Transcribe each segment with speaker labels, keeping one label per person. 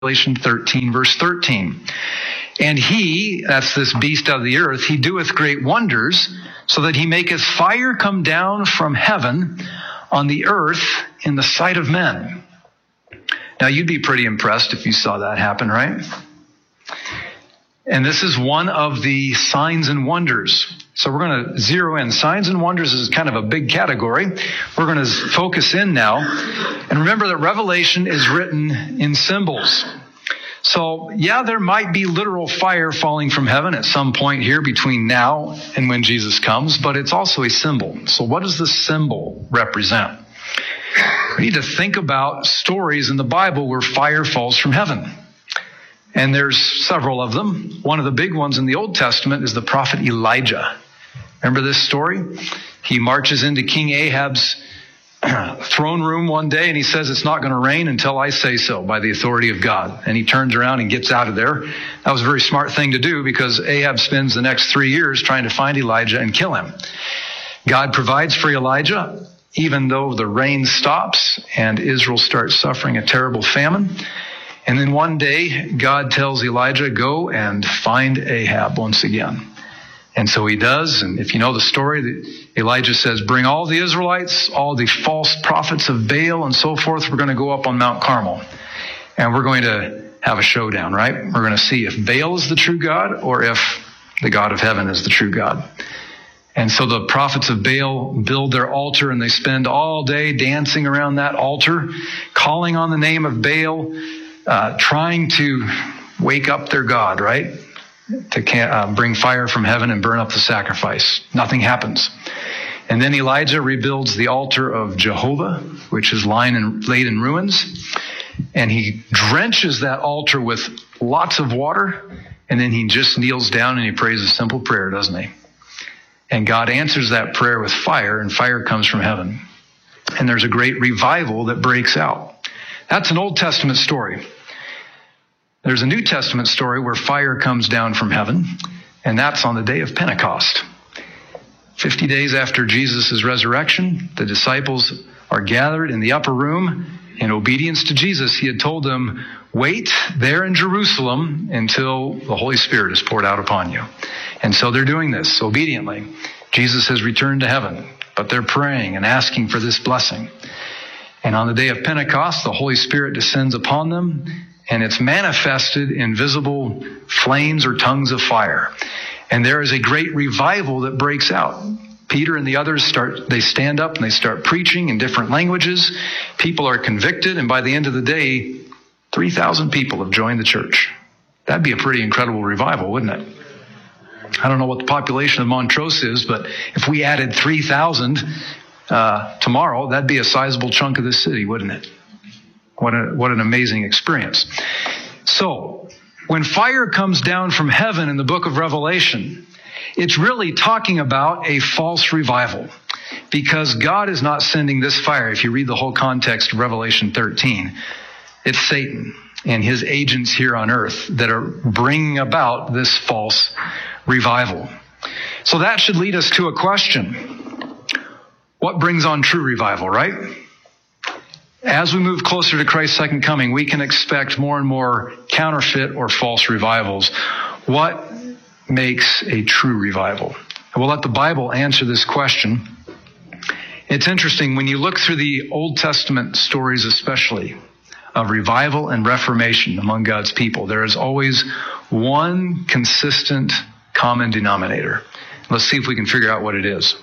Speaker 1: Revelation 13, verse 13. And he, that's this beast of the earth, he doeth great wonders, so that he maketh fire come down from heaven on the earth in the sight of men. Now, you'd be pretty impressed if you saw that happen, right? And this is one of the signs and wonders. So we're going to zero in. Signs and wonders is kind of a big category. We're going to focus in now. And remember that Revelation is written in symbols. So, yeah, there might be literal fire falling from heaven at some point here between now and when Jesus comes, but it's also a symbol. So what does the symbol represent? We need to think about stories in the Bible where fire falls from heaven. And there's several of them. One of the big ones in the Old Testament is the prophet Elijah. Remember this story? He marches into King Ahab's throne room one day and he says, it's not going to rain until I say so, by the authority of God. And he turns around and gets out of there. That was a very smart thing to do because Ahab spends the next 3 years trying to find Elijah and kill him. God provides for Elijah, even though the rain stops and Israel starts suffering a terrible famine. And then one day, God tells Elijah, go and find Ahab once again. And so he does. And if you know the story, Elijah says, bring all the Israelites, all the false prophets of Baal and so forth. We're going to go up on Mount Carmel. And we're going to have a showdown, right? We're going to see if Baal is the true God or if the God of heaven is the true God. And so the prophets of Baal build their altar and they spend all day dancing around that altar, calling on the name of Baal, trying to wake up their God, right? To bring fire from heaven and burn up the sacrifice. Nothing happens. And then Elijah rebuilds the altar of Jehovah, which is laid in ruins. And he drenches that altar with lots of water. And then he just kneels down and he prays a simple prayer, doesn't he? And God answers that prayer with fire, and fire comes from heaven. And there's a great revival that breaks out. That's an Old Testament story. There's a New Testament story where fire comes down from heaven, and that's on the day of Pentecost. 50 days after Jesus' resurrection, the disciples are gathered in the upper room. In obedience to Jesus, he had told them, wait there in Jerusalem until the Holy Spirit is poured out upon you. And so they're doing this obediently. Jesus has returned to heaven, but they're praying and asking for this blessing. And on the day of Pentecost, the Holy Spirit descends upon them, and it's manifested in visible flames or tongues of fire. And there is a great revival that breaks out. Peter and the others stand up and they start preaching in different languages. People are convicted, and by the end of the day, 3,000 people have joined the church. That'd be a pretty incredible revival, wouldn't it? I don't know what the population of Montrose is, but if we added 3,000 tomorrow, that'd be a sizable chunk of the city, wouldn't it? What an amazing experience. So, when fire comes down from heaven in the book of Revelation, it's really talking about a false revival, because God is not sending this fire. If you read the whole context of Revelation 13, it's Satan and his agents here on earth that are bringing about this false revival. So that should lead us to a question. What brings on true revival, right? As we move closer to Christ's second coming, we can expect more and more counterfeit or false revivals. What makes a true revival? We'll let the Bible answer this question. It's interesting, when you look through the Old Testament stories especially, of revival and reformation among God's people, there is always one consistent common denominator. Let's see if we can figure out what it is.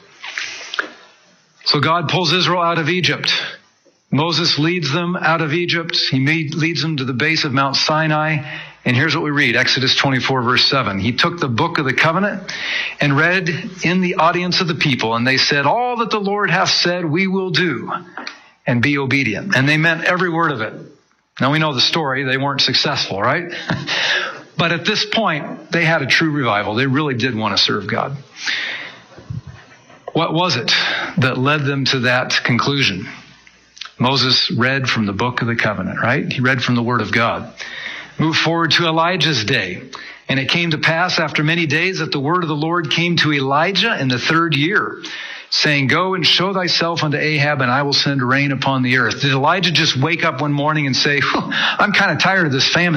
Speaker 1: So God pulls Israel out of Egypt. Moses leads them out of Egypt. He leads them to the base of Mount Sinai. And here's what we read, Exodus 24, verse 7. He took the book of the covenant and read in the audience of the people. And they said, all that the Lord hath said we will do, and be obedient. And they meant every word of it. Now we know the story. They weren't successful, right? But at this point, they had a true revival. They really did want to serve God. What was it that led them to that conclusion? Moses read from the book of the covenant, right? He read from the word of God. Move forward to Elijah's day. And it came to pass after many days that the word of the Lord came to Elijah in the 3rd year, saying, go and show thyself unto Ahab, and I will send rain upon the earth. Did Elijah just wake up one morning and say, I'm kind of tired of this famine